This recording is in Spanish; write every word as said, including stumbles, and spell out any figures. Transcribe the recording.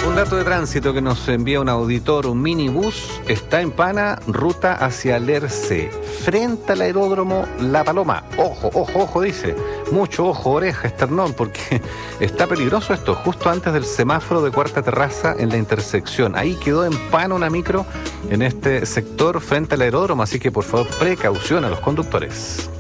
Un dato de tránsito que nos envía un auditor, un minibús está en Pana, ruta hacia Lerce, frente al aeródromo La Paloma. Ojo, ojo, ojo, dice. Mucho ojo, oreja, esternón, porque está peligroso esto, justo antes del semáforo de Cuarta Terraza en la intersección. Ahí quedó en Pana una micro en este sector frente al aeródromo, así que por favor precaución a los conductores.